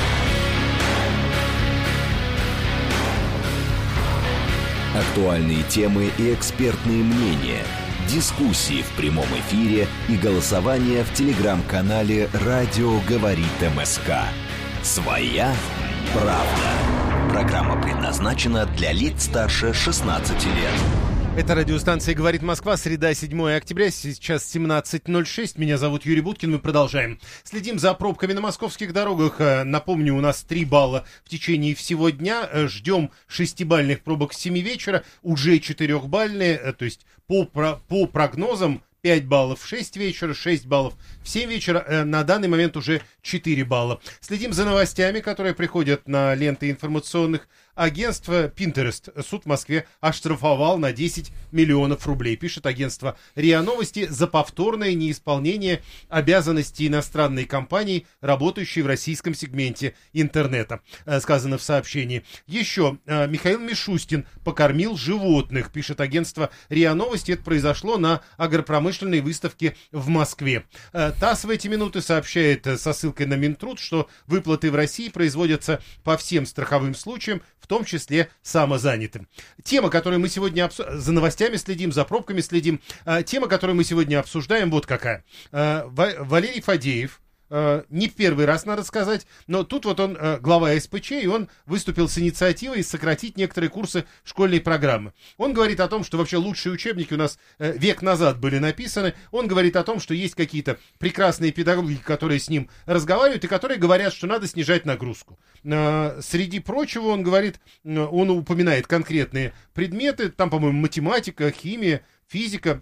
Актуальные темы и экспертные мнения, дискуссии в прямом эфире и голосование в телеграм-канале «Радио говорит МСК». Своя правда. Программа предназначена для лиц старше шестнадцати лет. Это радиостанция «Говорит Москва», среда, седьмое октября, сейчас семнадцать ноль шесть. Меня зовут Юрий Буткин, мы продолжаем. Следим за пробками на московских дорогах. Напомню, у нас три балла в течение всего дня. Ждем шестибалльных пробок с семи вечера, уже четырехбалльные, то есть по, по прогнозам пять баллов в шесть вечера, шесть баллов в семь вечера, на данный момент уже четыре балла. Следим за новостями, которые приходят на ленты информационных агентств. Pinterest. Суд в Москве оштрафовал на десять миллионов рублей. Пишет агентство РИА Новости за повторное неисполнение обязанностей иностранной компании, работающей в российском сегменте интернета. Сказано в сообщении. Еще Михаил Мишустин покормил животных. Пишет агентство РИА Новости. Это произошло на агропромышленной выставке в Москве. ТАСС в эти минуты сообщает со ссылкой на Минтруд, что выплаты в России производятся по всем страховым случаям, в том числе самозанятым. Тема, которую мы сегодня обсуждаем, за новостями следим, за пробками следим, тема, которую мы сегодня обсуждаем, вот какая. Валерий Фадеев э, не в первый раз, надо сказать, но тут вот он э, глава эс пэ че, и он выступил с инициативой сократить некоторые курсы школьной программы. Он говорит о том, что вообще лучшие учебники у нас э, век назад были написаны. Он говорит о том, что есть какие-то прекрасные педагоги, которые с ним разговаривают и которые говорят, что надо снижать нагрузку. Э, среди прочего, он говорит, э, он упоминает конкретные предметы, там, по-моему, математика, химия, физика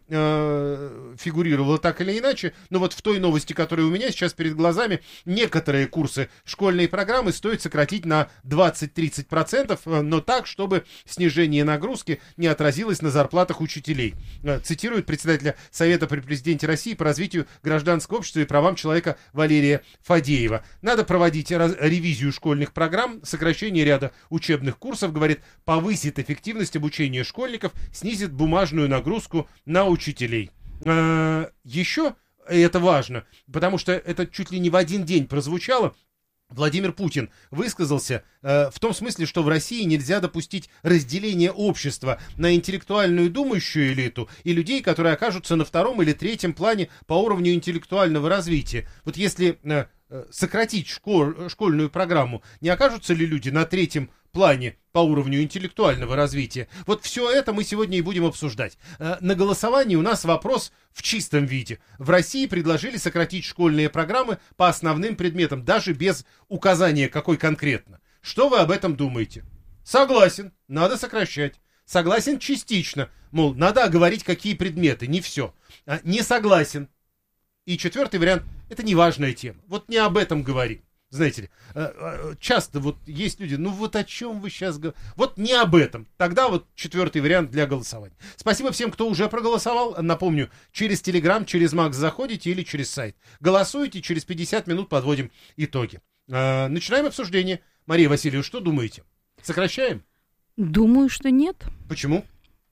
э, фигурировала так или иначе, но вот в той новости, которая у меня сейчас перед глазами, некоторые курсы школьной программы стоит сократить на двадцать-тридцать процентов, э, но так, чтобы снижение нагрузки не отразилось на зарплатах учителей. Э, цитирует председателя Совета при президенте России по развитию гражданского общества и правам человека Валерия Фадеева. Надо проводить раз, ревизию школьных программ, сокращение ряда учебных курсов, говорит, повысит эффективность обучения школьников, снизит бумажную нагрузку на учителей. А, еще, и это важно, потому что это чуть ли не в один день прозвучало, Владимир Путин высказался э, в том смысле, что в России нельзя допустить разделение общества на интеллектуальную думающую элиту и людей, которые окажутся на втором или третьем плане по уровню интеллектуального развития. Вот если э, сократить школ, школьную программу, не окажутся ли люди на третьем плане по уровню интеллектуального развития? Вот все это мы сегодня и будем обсуждать. На голосовании у нас вопрос в чистом виде. В России предложили сократить школьные программы по основным предметам, даже без указания, какой конкретно. Что вы об этом думаете? Согласен, надо сокращать. Согласен частично, мол, надо оговорить, какие предметы, не все. Не согласен. И четвертый вариант, это неважная тема. Вот не об этом говорим. Знаете ли, часто вот есть люди, ну вот о чем вы сейчас говорите? Вот не об этом. Тогда вот четвертый вариант для голосования. Спасибо всем, кто уже проголосовал. Напомню, через Телеграм, через Макс заходите или через сайт. Голосуйте, через пятьдесят минут подводим итоги. Начинаем обсуждение. Мария Васильевна, что думаете? Сокращаем? Думаю, что нет. Почему?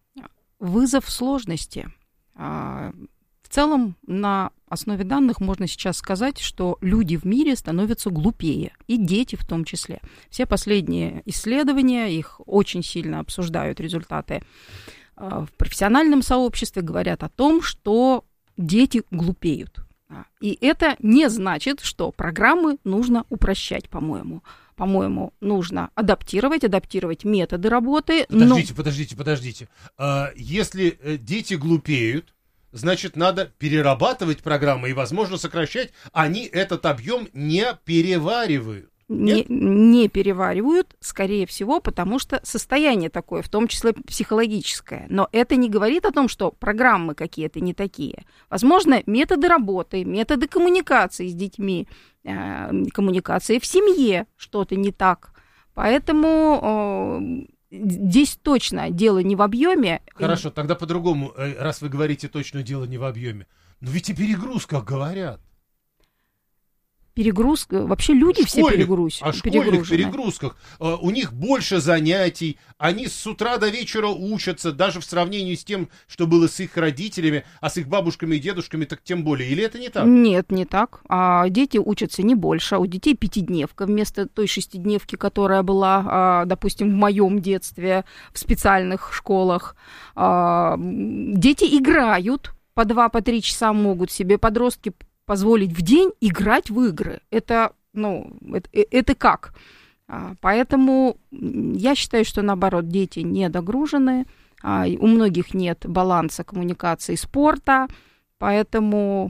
Вызов сложности. В целом, на основе данных можно сейчас сказать, что люди в мире становятся глупее, и дети в том числе. Все последние исследования, их очень сильно обсуждают результаты в профессиональном сообществе, говорят о том, что дети глупеют. И это не значит, что программы нужно упрощать, по-моему. По-моему, нужно адаптировать, адаптировать методы работы. Подождите, но... подождите, подождите. Если дети глупеют, значит, надо перерабатывать программы и, возможно, сокращать. Они этот объем не переваривают. Не, не переваривают, скорее всего, потому что состояние такое, в том числе психологическое. Но это не говорит о том, что программы какие-то не такие. Возможно, методы работы, методы коммуникации с детьми, э, коммуникации в семье что-то не так. Поэтому... Э, Здесь точно дело не в объеме. Хорошо, тогда по-другому, раз вы говорите точно дело не в объеме. Но ведь и перегрузках говорят. Перегрузка, вообще люди все перегруз... О школьных перегрузках. У них больше занятий, они с утра до вечера учатся, даже в сравнении с тем, что было с их родителями, а с их бабушками и дедушками, так тем более. Или это не так? Нет, не так. А дети учатся не больше. У детей пятидневка вместо той шестидневки, которая была, допустим, в моем детстве в специальных школах. Дети играют, по два, по три часа могут себе подростки позволить в день играть в игры. Это, ну, это, это как? Поэтому я считаю, что, наоборот, дети недогружены, у многих нет баланса коммуникации, спорта, поэтому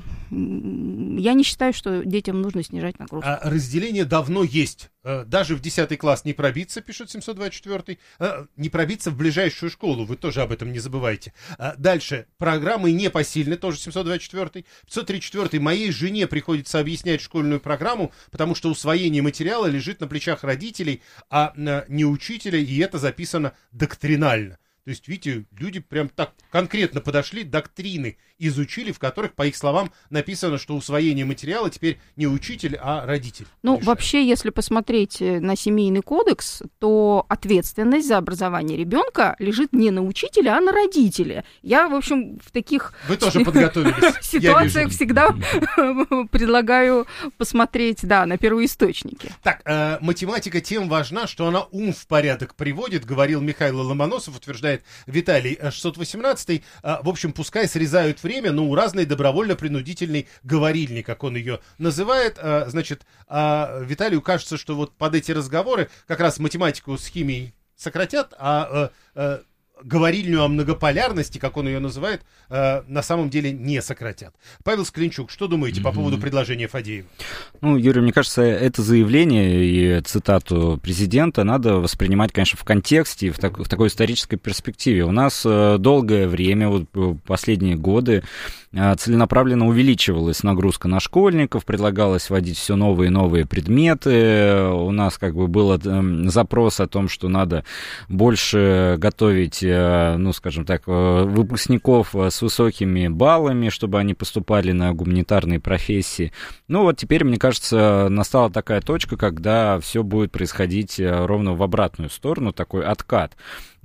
я не считаю, что детям нужно снижать нагрузку. А разделение давно есть. Даже в десятый класс не пробиться, пишет семьсот двадцать четыре, не пробиться в ближайшую школу, вы тоже об этом не забывайте. Дальше, программы непосильны, тоже семьсот двадцать четыре. пятьсот тридцать четыре. Моей жене приходится объяснять школьную программу, потому что усвоение материала лежит на плечах родителей, а не учителя, и это записано доктринально. То есть, видите, люди прям так конкретно подошли, доктрины изучили, в которых, по их словам, написано, что усвоение материала теперь не учитель, а родитель. Ну, решает. Вообще, если посмотреть на семейный кодекс, то ответственность за образование ребенка лежит не на учителе, а на родителе. Я, в общем, в таких Вы тоже подготовились. ситуациях всегда предлагаю посмотреть, да, на первоисточники. Так, математика тем важна, что она ум в порядок приводит, говорил Михаил Ломоносов, утверждает Виталий шестьсот восемнадцатый. В общем, пускай срезают время время, ну, разный добровольно-принудительный говорильни, как он ее называет. А, значит, а Виталию кажется, что вот под эти разговоры как раз математику с химией сократят, а, а, а говорильню о многополярности, как он ее называет, э, на самом деле не сократят. Павел Склинчук, что думаете mm-hmm. по поводу предложения Фадеева? Ну, Юрий, мне кажется, это заявление и цитату президента надо воспринимать, конечно, в контексте и в, так, в такой исторической перспективе. У нас э, долгое время, вот последние годы, э, целенаправленно увеличивалась нагрузка на школьников, предлагалось вводить все новые и новые предметы. У нас как бы был э, запрос о том, что надо больше готовить, ну, скажем так, выпускников с высокими баллами, чтобы они поступали на гуманитарные профессии. Ну, вот теперь, мне кажется, настала такая точка, когда все будет происходить ровно в обратную сторону, такой откат.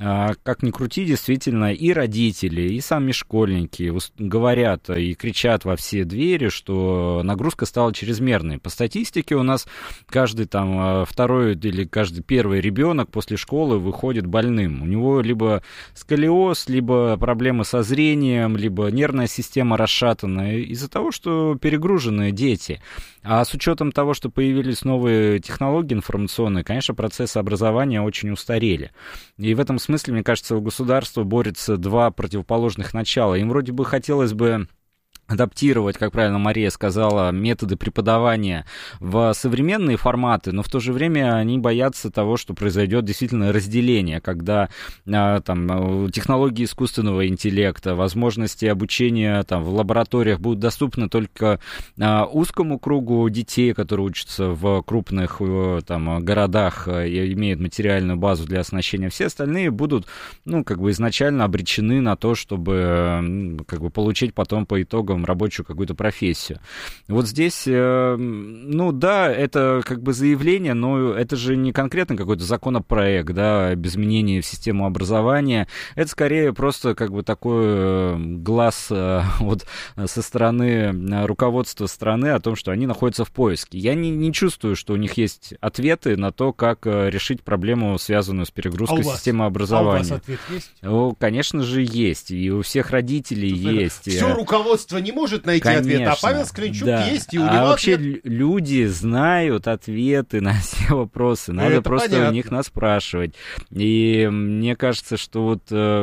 Как ни крути, действительно, и родители, и сами школьники говорят и кричат во все двери, что нагрузка стала чрезмерной. По статистике у нас каждый там второй или каждый первый ребенок после школы выходит больным. У него либо сколиоз, либо проблемы со зрением, либо нервная система расшатанная из-за того, что перегруженные дети. А с учетом того, что появились новые технологии информационные, конечно, процессы образования очень устарели. И в этом смысле, мне кажется, у государства борются два противоположных начала. Им вроде бы хотелось бы адаптировать, как правильно Мария сказала, методы преподавания в современные форматы, но в то же время они боятся того, что произойдет действительно разделение, когда а, там, технологии искусственного интеллекта, возможности обучения там, в лабораториях будут доступны только а, узкому кругу детей, которые учатся в крупных там, городах и имеют материальную базу для оснащения. Все остальные будут, ну, как бы изначально обречены на то, чтобы как бы, получить потом по итогам рабочую какую-то профессию. Вот здесь, ну да, это как бы заявление, но это же не конкретно какой-то законопроект, да, об изменении в систему образования. Это скорее просто как бы такой глаз вот со стороны руководства страны о том, что они находятся в поиске. Я не, не чувствую, что у них есть ответы на то, как решить проблему, связанную с перегрузкой а системы образования. А у вас ответ есть? О, конечно же, есть. И у всех родителей Тут есть. Все руководство не может найти Конечно, ответ, а Павел Склинчук да. есть, и у а него вообще ответ... люди знают ответы на все вопросы, надо Это просто понятно. у них наспрашивать. И мне кажется, что вот э,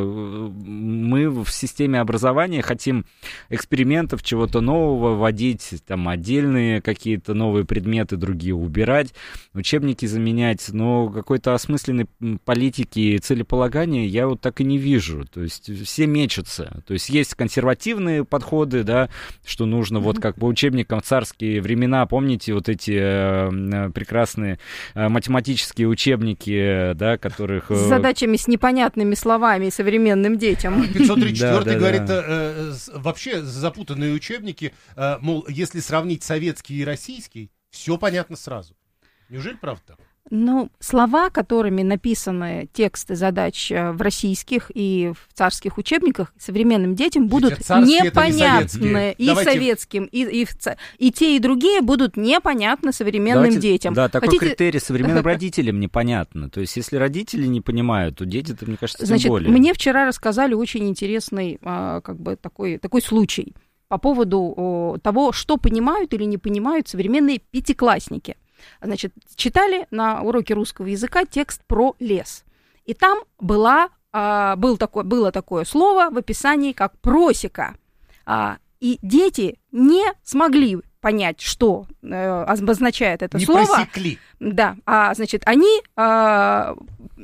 мы в системе образования хотим экспериментов, чего-то нового вводить, там отдельные какие-то новые предметы, другие убирать, учебники заменять, но какой-то осмысленной политики и целеполагания я вот так и не вижу. То есть все мечутся. То есть есть консервативные подходы, да, что нужно, mm-hmm. вот как по учебникам в царские времена, помните вот эти э, прекрасные э, математические учебники, да, которых... Э... С задачами с непонятными словами современным детям. пятьсот тридцать четвёртый говорит, э, э, вообще запутанные учебники, э, мол, если сравнить советский и российский, все понятно сразу. Неужели правда так? Ну, слова, которыми написаны тексты задач в российских и в царских учебниках, современным детям будут непонятны и Давайте... советским, и, и, и те, и другие будут непонятны современным Давайте... детям. Да, такой Хотите... критерий современным родителям непонятно. То есть, если родители не понимают, то дети-то, мне кажется, тем Значит, более. Мне вчера рассказали очень интересный как бы, такой, такой случай по поводу того, что понимают или не понимают современные пятиклассники. Значит, читали на уроке русского языка текст про лес. И там была, а, был такое, было такое слово в описании, как просека. А, и дети не смогли понять, что э, обозначает это не слово. Просекли. Да, а, значит, они а,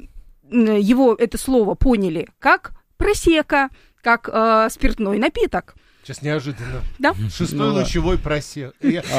его, это слово поняли как просека, как а, спиртной напиток. Сейчас неожиданно. Да? Шестой ну, лучевой просек.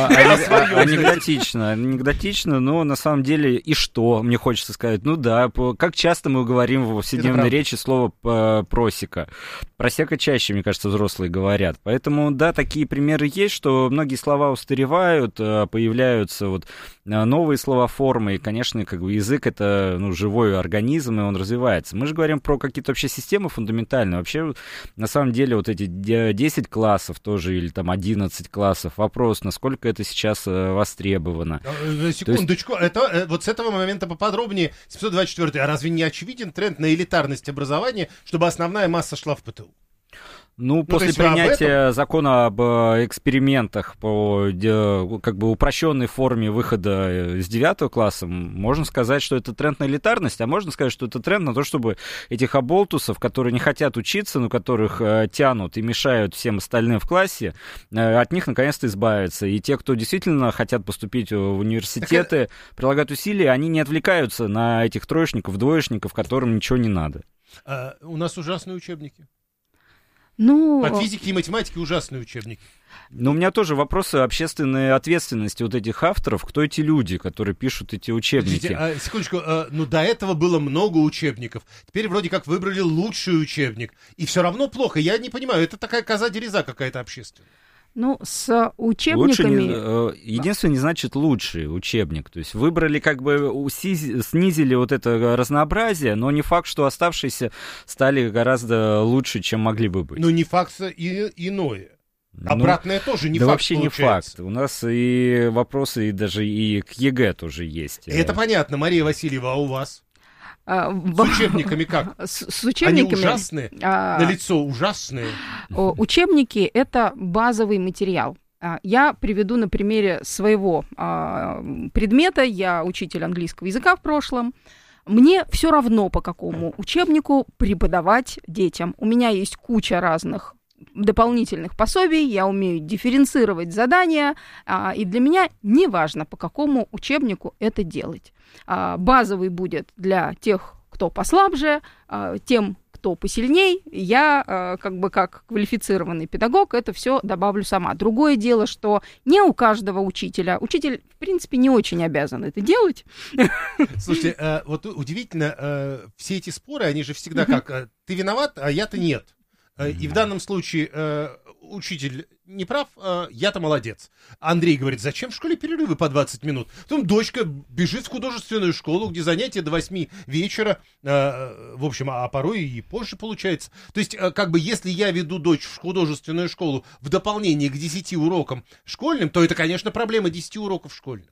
Анекдотично, анекдотично, но на самом деле и что, мне хочется сказать. Ну да, как часто мы говорим в повседневной речи слово просека. Просека чаще, мне кажется, взрослые говорят. Поэтому, да, такие примеры есть, что многие слова устаревают, появляются вот новые словоформы, и, конечно, как бы язык — это ну, живой организм, и он развивается. Мы же говорим про какие-то вообще системы фундаментальные. Вообще, на самом деле, вот эти десять классов тоже, или там одиннадцать классов, вопрос, насколько это сейчас востребовано. Секундочку, есть... это, вот с этого момента поподробнее. семьсот двадцать четвёртый, а разве не очевиден тренд на элитарность образования, чтобы основная масса шла в ПТУ? Ну, Ну, после принятия закона об экспериментах по как бы упрощенной форме выхода с девятого класса, можно сказать, что это тренд на элитарность, а можно сказать, что это тренд на то, чтобы этих оболтусов, которые не хотят учиться, но которых тянут и мешают всем остальным в классе, от них наконец-то избавиться. И те, кто действительно хотят поступить в университеты, это... прилагают усилия, они не отвлекаются на этих троечников, двоечников, которым ничего не надо. А, у нас ужасные учебники. Ну... По физике и математике ужасные учебники. Но у меня тоже вопросы общественной ответственности вот этих авторов. Кто эти люди, которые пишут эти учебники? Подождите, а, секундочку, а, ну до этого было много учебников. Теперь вроде как выбрали лучший учебник. И все равно плохо. Я не понимаю, это такая коза-дереза какая-то общественная. Ну, с учебниками... Лучше не, единственное, не значит лучший учебник. То есть выбрали, как бы уси, снизили вот это разнообразие, но не факт, что оставшиеся стали гораздо лучше, чем могли бы быть. Ну, не факт и иное. Обратное ну, тоже не да факт. Вообще получается. Не факт. У нас и вопросы, и даже и к ЕГЭ тоже есть. Это понятно. Мария Васильева, а у вас? А, с учебниками как? С, с учебниками... Они ужасные? А... На лицо ужасные? Учебники — это базовый материал. Я приведу на примере своего предмета. Я учитель английского языка в прошлом. Мне все равно, по какому учебнику преподавать детям. У меня есть куча разных дополнительных пособий, я умею дифференцировать задания, а, и для меня не важно, по какому учебнику это делать. А, базовый будет для тех, кто послабже, а, тем, кто посильней. Я, а, как бы как квалифицированный педагог, это все добавлю сама. Другое дело, что не у каждого учителя, учитель, в принципе, не очень обязан это делать. Слушайте, а, вот удивительно, а, все эти споры, они же всегда как, а, ты виноват, а я-то нет. И в данном случае э, учитель не прав, э, я-то молодец. Андрей говорит, зачем в школе перерывы по двадцать минут? Потом дочка бежит в художественную школу, где занятия до восьми вечера, э, в общем, а порой и позже получается. То есть, э, как бы, если я веду дочь в художественную школу в дополнение к десяти урокам школьным, то это, конечно, проблема десяти уроков школьных.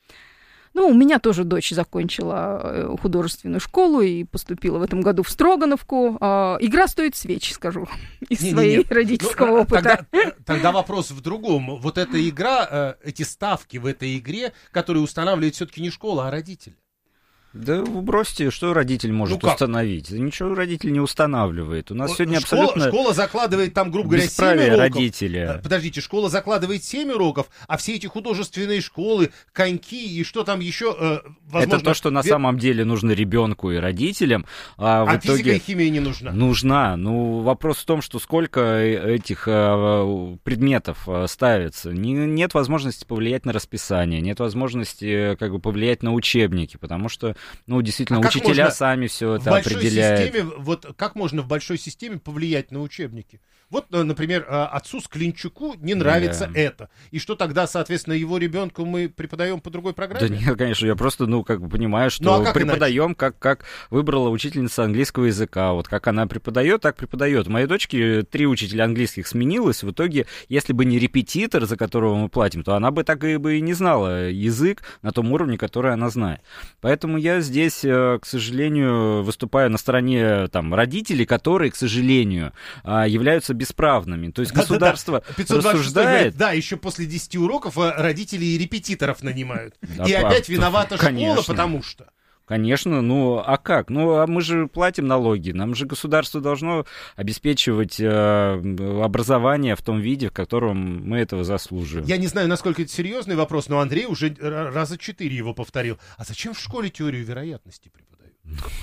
Ну, у меня тоже дочь закончила художественную школу и поступила в этом году в Строгановку. Игра стоит свеч, скажу, из не, своей не, не. родительского ну, опыта. Тогда, тогда вопрос в другом. Вот эта игра, эти ставки в этой игре, которые устанавливает все-таки не школа, а родители. Да вы бросьте, что родитель может ну установить? Ничего родитель не устанавливает. У нас сегодня школа, абсолютно... Школа закладывает там, грубо говоря, семь уроков. родителя. Подождите, школа закладывает семь уроков, а все эти художественные школы, коньки и что там еще... Возможно, это то, что на самом деле нужно ребенку и родителям. А, а в итоге... физика и химия не нужна? Нужна. Ну, вопрос в том, что сколько этих а, предметов ставится. Не, нет возможности повлиять на расписание, нет возможности как бы повлиять на учебники, потому что ну, действительно, а учителя сами все это определяют. Системе, вот как можно в большой системе повлиять на учебники? Вот, например, отцу Склинчуку не нравится да. это. И что тогда, соответственно, его ребенку мы преподаем по другой программе? Да нет, конечно, я просто, ну, как бы понимаю, что ну, а как преподаем, как, как выбрала учительница английского языка. Вот как она преподает, так преподает. У моей дочки три учителя английских сменилось. В итоге, если бы не репетитор, за которого мы платим, то она бы так и бы и не знала язык на том уровне, который она знает. Поэтому я здесь, к сожалению, выступаю на стороне там, родителей, которые, к сожалению, являются бесправными. То есть государство да, да, да. рассуждает... Говорит, да, еще после десяти уроков родители и репетиторов нанимают. И опять виновата школа, потому что... Конечно, ну а как? Ну а мы же платим налоги, нам же государство должно обеспечивать э, образование в том виде, в котором мы этого заслуживаем. Я не знаю, насколько это серьезный вопрос, но Андрей уже раза четыре его повторил. А зачем в школе теорию вероятности преподают?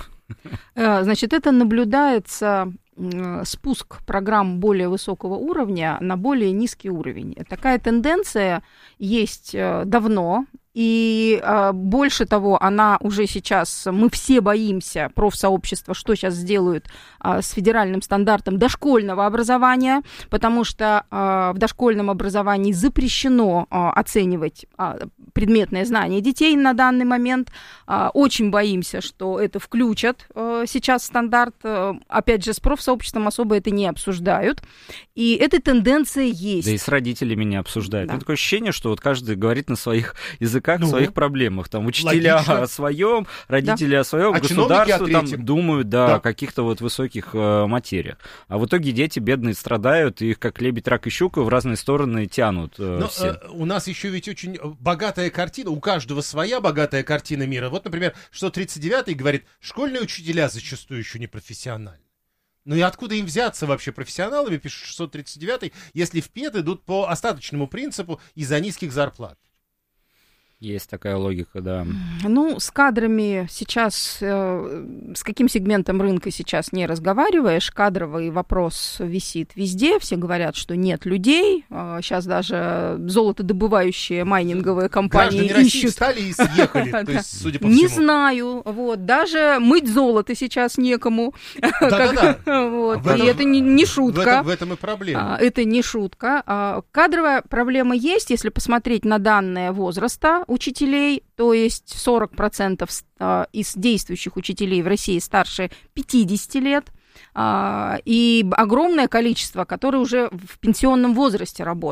Значит, это наблюдается спуск программ более высокого уровня на более низкий уровень. Такая тенденция есть давно. И а, больше того, она уже сейчас, мы все боимся, профсообщества, что сейчас сделают а, с федеральным стандартом дошкольного образования, потому что а, в дошкольном образовании запрещено а, оценивать а, предметное знание детей на данный момент. А, очень боимся, что это включат а, сейчас в стандарт. А, опять же, с профсообществом особо это не обсуждают. И эта тенденция есть. Да и с родителями не обсуждают. Да. Такое ощущение, что вот каждый говорит на своих языках, как ну, в своих проблемах. Там учителя логично. о своем, родители да. о своем, а государство там думают, да, да. о каких-то вот высоких э, материях. А в итоге дети бедные страдают, и их как лебедь, рак и щука в разные стороны тянут э, Но, все. э, у нас еще ведь очень богатая картина, у каждого своя богатая картина мира. Вот, например, что тридцать девятый говорит, школьные учителя зачастую еще не профессиональны. Ну и откуда им взяться вообще профессионалами, пишет шестьсот тридцать девятый, если в ПЕД идут по остаточному принципу из-за низких зарплат? Есть такая логика, да. Ну, с кадрами сейчас, э, с каким сегментом рынка сейчас не разговариваешь, кадровый вопрос висит везде, все говорят, что нет людей, э, сейчас даже золотодобывающие майнинговые компании Граждане России ищут. встали и съехали, то есть, судя по всему. Не знаю, вот, даже мыть золото сейчас некому. Да-да-да. И это не шутка. В этом и проблема. Это не шутка. Кадровая проблема есть, если посмотреть на данные возраста учителей, то есть сорок процентов из действующих учителей в России старше пятидесяти лет, и огромное количество, которые уже в пенсионном возрасте работают.